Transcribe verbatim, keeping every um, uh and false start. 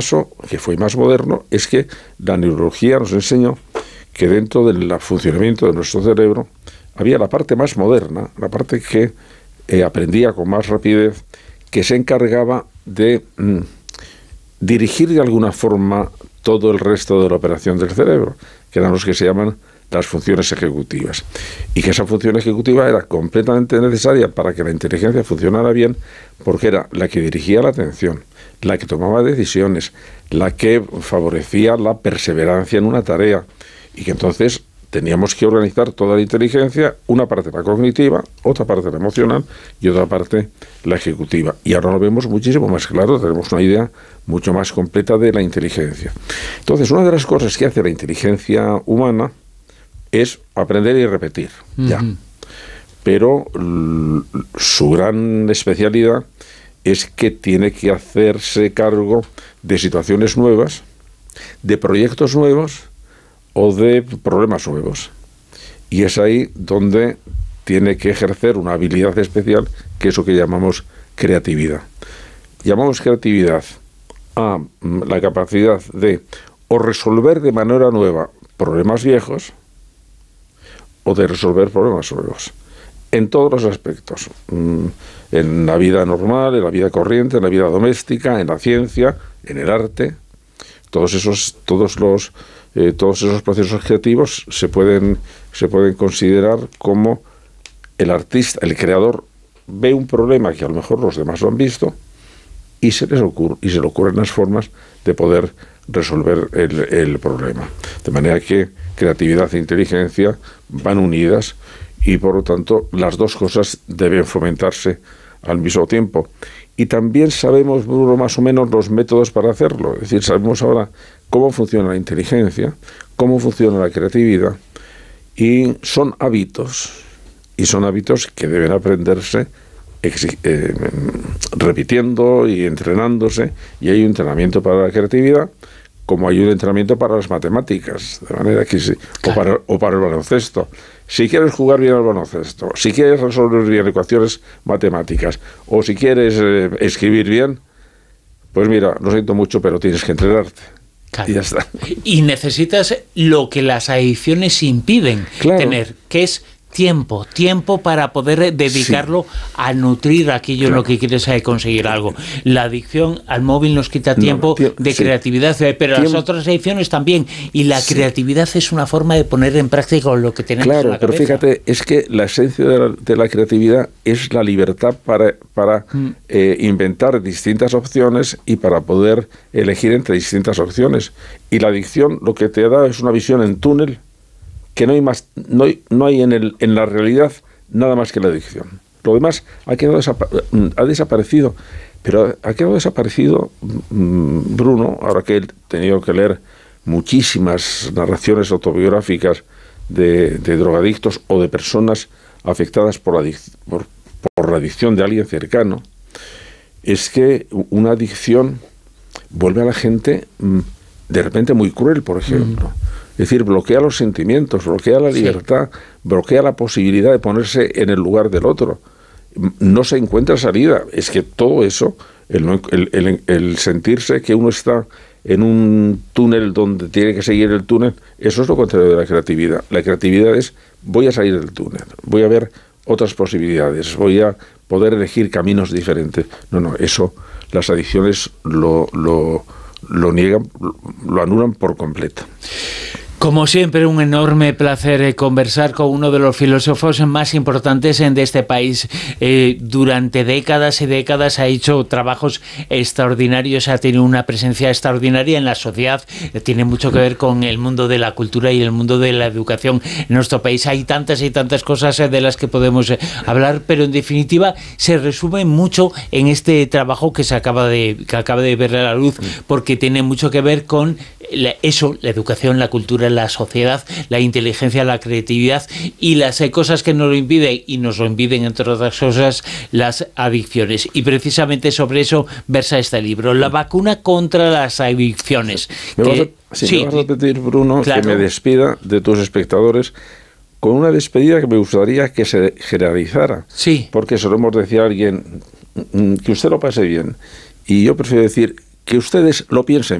caso, que fue más moderno, es que la neurología nos enseñó que dentro del funcionamiento de nuestro cerebro había la parte más moderna, la parte que eh, aprendía con más rapidez, que se encargaba de mm, dirigir de alguna forma todo el resto de la operación del cerebro, que eran los que se llaman las funciones ejecutivas. Y que esa función ejecutiva era completamente necesaria para que la inteligencia funcionara bien, porque era la que dirigía la atención, la que tomaba decisiones, la que favorecía la perseverancia en una tarea, y que entonces teníamos que organizar toda la inteligencia, una parte la cognitiva, otra parte la emocional y otra parte la ejecutiva. Y ahora lo vemos muchísimo más claro, tenemos una idea mucho más completa de la inteligencia. Entonces, una de las cosas que hace la inteligencia humana es aprender y repetir, uh-huh. ya. Pero l- su gran especialidad es que tiene que hacerse cargo de situaciones nuevas, de proyectos nuevos o de problemas nuevos. Y es ahí donde tiene que ejercer una habilidad especial, que es lo que llamamos creatividad. Llamamos creatividad a la capacidad de o resolver de manera nueva problemas viejos o de resolver problemas nuevos. En todos los aspectos. En la vida normal, en la vida corriente, en la vida doméstica, en la ciencia, en el arte. Todos esos, todos los Eh, todos esos procesos creativos se pueden, se pueden considerar como el artista, el creador, ve un problema que a lo mejor los demás lo han visto y se les ocurre, y se le ocurren las formas de poder resolver el, el problema. De manera que creatividad e inteligencia van unidas y por lo tanto las dos cosas deben fomentarse al mismo tiempo. Y también sabemos, Bruno, más o menos los métodos para hacerlo. Es decir, sabemos ahora cómo funciona la inteligencia, cómo funciona la creatividad, y son hábitos, y son hábitos que deben aprenderse exi- eh, repitiendo y entrenándose, y hay un entrenamiento para la creatividad, como hay un entrenamiento para las matemáticas, de manera que sí, claro. o, para, o para el baloncesto. Si quieres jugar bien al baloncesto, si quieres resolver bien ecuaciones matemáticas, o si quieres eh, escribir bien, pues mira, lo siento mucho, pero tienes que entrenarte. Claro. Y ya está. Y necesitas lo que las adicciones impiden claro. tener, que es tiempo, tiempo para poder dedicarlo sí. a nutrir aquello claro. en lo que quieres conseguir algo. La adicción al móvil nos quita tiempo no, de sí. creatividad, pero tiempo. Las otras adicciones también. Y la sí. creatividad es una forma de poner en práctica lo que tenemos claro, en la cabeza. Pero fíjate, es que la esencia de la, de la creatividad es la libertad para, para mm. eh, inventar distintas opciones y para poder elegir entre distintas opciones. Y la adicción lo que te da es una visión en túnel, que no hay más, no hay, no hay en el en la realidad nada más que la adicción. Lo demás ha quedado desapa- ha desaparecido, pero ha quedado desaparecido, Bruno, ahora que he tenido que leer muchísimas narraciones autobiográficas de, de drogadictos o de personas afectadas por la, adic- por, por la adicción de alguien cercano, es que una adicción vuelve a la gente de repente muy cruel, por ejemplo. Mm. Es decir, bloquea los sentimientos, bloquea la libertad, sí. bloquea la posibilidad de ponerse en el lugar del otro. No se encuentra salida. Es que todo eso, el, el, el, el sentirse que uno está en un túnel donde tiene que seguir el túnel, eso es lo contrario de la creatividad. La creatividad es, voy a salir del túnel, voy a ver otras posibilidades, voy a poder elegir caminos diferentes. No, no, eso las adicciones lo, lo, lo niegan, lo anulan por completo. Como siempre, un enorme placer conversar con uno de los filósofos más importantes de este país. Eh, durante décadas y décadas ha hecho trabajos extraordinarios, ha tenido una presencia extraordinaria en la sociedad, tiene mucho que ver con el mundo de la cultura y el mundo de la educación en nuestro país. Hay tantas y tantas cosas de las que podemos hablar, pero en definitiva se resume mucho en este trabajo que se acaba de, que acaba de ver a la luz, porque tiene mucho que ver con la, eso, la educación, la cultura, la sociedad, la inteligencia, la creatividad y las eh, cosas que nos lo impiden, y nos lo impiden, entre otras cosas, las adicciones. Y precisamente sobre eso versa este libro, La vacuna contra las adicciones. Me que, vas a, sí, sí, me vas a pedir, Bruno, claro. que me despida de tus espectadores con una despedida que me gustaría que se generalizara. Sí. Porque solemos decir a alguien que usted lo pase bien. Y yo prefiero decir que ustedes lo piensen